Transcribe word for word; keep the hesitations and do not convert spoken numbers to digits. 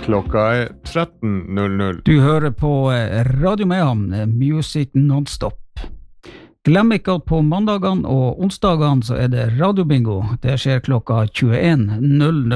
Klokka er tretten null null. Du hører på Radio Mehamn, Music Non-Stop. Glem ikke at på mandagene og onsdagene så er det radiobingo. Det skjer klokka tjueen null null.